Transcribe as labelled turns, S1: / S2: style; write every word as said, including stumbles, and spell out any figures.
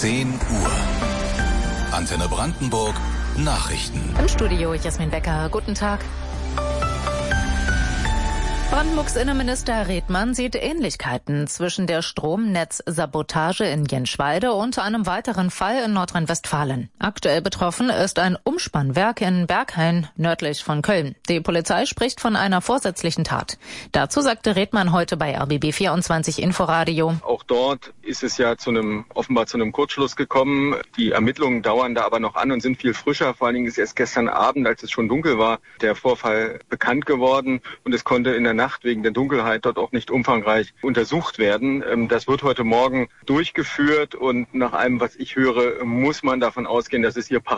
S1: zehn Uhr. Antenne Brandenburg Nachrichten.
S2: Im Studio Jasmin Becker. Guten Tag. Brandenburgs Innenminister Redmann sieht Ähnlichkeiten zwischen der Stromnetzsabotage in Jenschwalde und einem weiteren Fall in Nordrhein-Westfalen. Aktuell betroffen ist ein Umspannwerk in Berghain, nördlich von Köln. Die Polizei spricht von einer vorsätzlichen Tat. Dazu sagte Redmann heute bei R B B vierundzwanzig Inforadio:
S3: Auch dort ist es ja zu einem, offenbar zu einem Kurzschluss gekommen. Die Ermittlungen dauern da aber noch an und sind viel frischer. Vor allen Dingen ist erst gestern Abend, als es schon dunkel war, der Vorfall bekannt geworden und es konnte in der Nacht wegen der Dunkelheit dort auch nicht umfangreich untersucht werden. Das wird heute Morgen durchgeführt und nach allem, was ich höre, muss man davon ausgehen, dass es hier